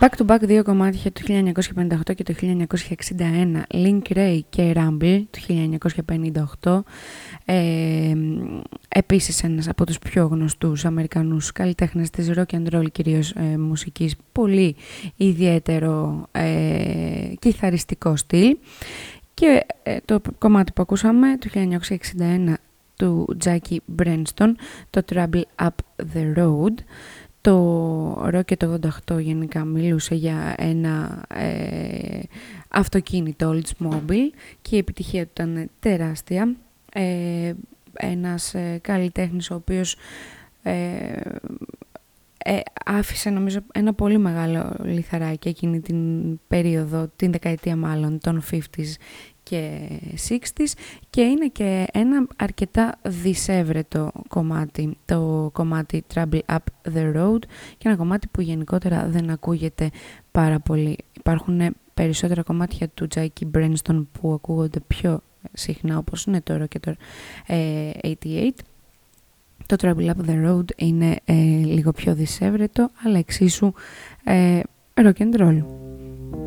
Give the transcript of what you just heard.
Back to back δύο κομμάτια του 1958 και το 1961, Link Ray και Rumble του 1958. Επίσης ένας από τους πιο γνωστούς Αμερικανούς καλλιτέχνες της rock and roll, κυρίως μουσικής, πολύ ιδιαίτερο κιθαριστικό στυλ. Και το κομμάτι που ακούσαμε του 1961 του Jackie Brenston, το Trouble Up the Road. Το Rocket 88 γενικά μιλούσε για ένα αυτοκίνητο Oldsmobile και η επιτυχία του ήταν τεράστια. Ένας καλλιτέχνης ο οποίος άφησε νομίζω ένα πολύ μεγάλο λιθαράκι εκείνη την περίοδο, την δεκαετία μάλλον των 50s και 60s, και είναι και ένα αρκετά δισεύρετο κομμάτι, το κομμάτι Trouble Up the Road, και ένα κομμάτι που γενικότερα δεν ακούγεται πάρα πολύ. Υπάρχουν περισσότερα κομμάτια του Jackie Brenston που ακούγονται πιο συχνά, όπως είναι το Rocket 88. Το Trouble Up the Road είναι λίγο πιο δισεύρετο, αλλά εξίσου rock and roll.